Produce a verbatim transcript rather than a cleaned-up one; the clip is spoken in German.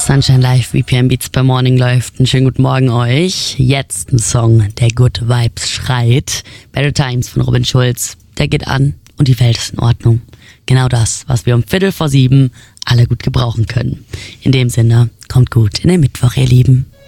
Sunshine Live, V P M Beats per Morning läuft. Einen schönen guten Morgen euch. Jetzt ein Song, der Good Vibes schreit. Better Times von Robin Schulz. Der geht an und die Welt ist in Ordnung. Genau das, was wir um Viertel vor sieben alle gut gebrauchen können. In dem Sinne, kommt gut in den Mittwoch, ihr Lieben.